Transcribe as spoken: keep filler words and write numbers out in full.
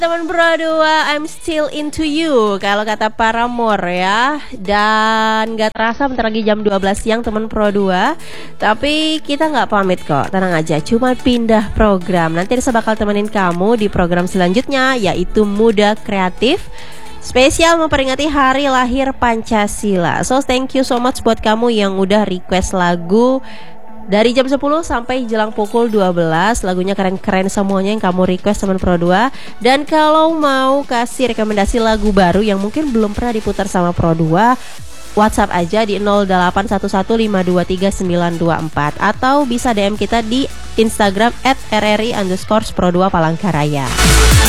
Teman Pro dua, I'm still into you kalau kata Paramore ya. Dan gak terasa bentar lagi jam dua belas siang teman Pro dua. Tapi kita gak pamit kok, tenang aja, cuma pindah program. Nanti saya bakal temenin kamu di program selanjutnya, yaitu Muda Kreatif, spesial memperingati hari lahir Pancasila. So thank you so much buat kamu yang udah request lagu dari jam sepuluh sampai jelang pukul dua belas. Lagunya keren-keren semuanya yang kamu request teman Pro dua. Dan kalau mau kasih rekomendasi lagu baru yang mungkin belum pernah diputar sama Pro dua, WhatsApp aja di nol delapan satu satu lima dua tiga sembilan dua empat, atau bisa D M kita di Instagram at r r i underscore pro dua Palangkaraya.